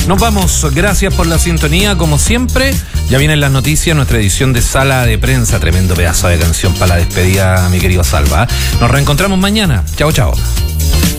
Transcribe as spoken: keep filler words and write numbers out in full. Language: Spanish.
Nos vamos, gracias por la sintonía, como siempre. Ya vienen las noticias, nuestra edición de Sala de Prensa. Tremendo pedazo de canción para la despedida, mi querido Salva. Nos reencontramos mañana. Chao, chao.